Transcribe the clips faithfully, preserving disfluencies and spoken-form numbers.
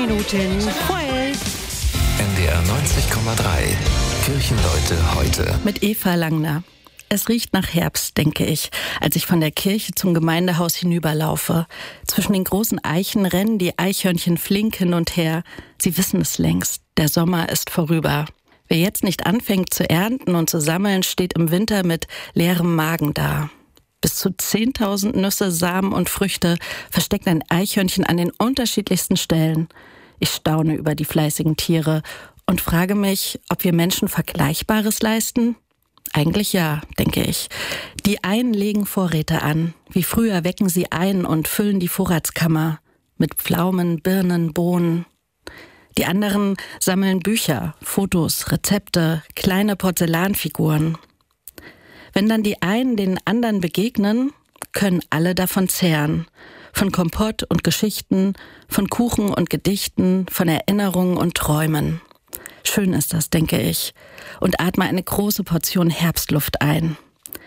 Minuten vor elf. N D R neunzig Komma drei. Kirchenleute heute. Mit Eva Langner. Es riecht nach Herbst, denke ich, als ich von der Kirche zum Gemeindehaus hinüberlaufe. Zwischen den großen Eichen rennen die Eichhörnchen flink hin und her. Sie wissen es längst, der Sommer ist vorüber. Wer jetzt nicht anfängt zu ernten und zu sammeln, steht im Winter mit leerem Magen da. Bis zu zehntausend Nüsse, Samen und Früchte versteckt ein Eichhörnchen an den unterschiedlichsten Stellen. Ich staune über die fleißigen Tiere und frage mich, ob wir Menschen Vergleichbares leisten? Eigentlich ja, denke ich. Die einen legen Vorräte an. Wie früher wecken sie ein und füllen die Vorratskammer mit Pflaumen, Birnen, Bohnen. Die anderen sammeln Bücher, Fotos, Rezepte, kleine Porzellanfiguren. Wenn dann die einen den anderen begegnen, können alle davon zehren. Von Kompott und Geschichten, von Kuchen und Gedichten, von Erinnerungen und Träumen. Schön ist das, denke ich, und atme eine große Portion Herbstluft ein.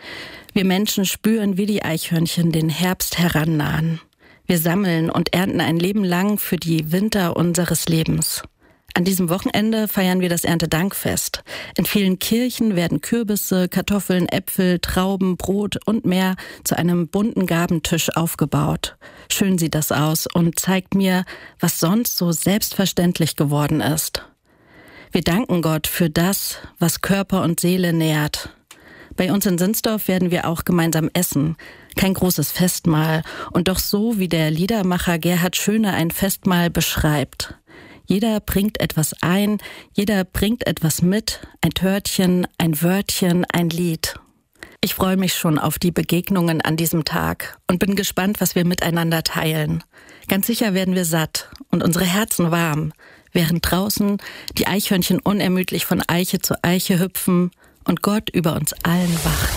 Wir Menschen spüren wie die Eichhörnchen den Herbst herannahen. Wir sammeln und ernten ein Leben lang für die Winter unseres Lebens. An diesem Wochenende feiern wir das Erntedankfest. In vielen Kirchen werden Kürbisse, Kartoffeln, Äpfel, Trauben, Brot und mehr zu einem bunten Gabentisch aufgebaut. Schön sieht das aus und zeigt mir, was sonst so selbstverständlich geworden ist. Wir danken Gott für das, was Körper und Seele nährt. Bei uns in Sinsdorf werden wir auch gemeinsam essen. Kein großes Festmahl und doch so, wie der Liedermacher Gerhard Schöne ein Festmahl beschreibt. Jeder bringt etwas ein, jeder bringt etwas mit, ein Törtchen, ein Wörtchen, ein Lied. Ich freue mich schon auf die Begegnungen an diesem Tag und bin gespannt, was wir miteinander teilen. Ganz sicher werden wir satt und unsere Herzen warm, während draußen die Eichhörnchen unermüdlich von Eiche zu Eiche hüpfen und Gott über uns allen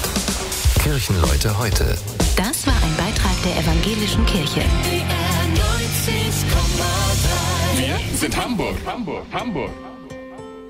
wacht. Kirchenleute heute. Das war ein Beitrag der Evangelischen Kirche. Wir sind Hamburg, Hamburg, Hamburg.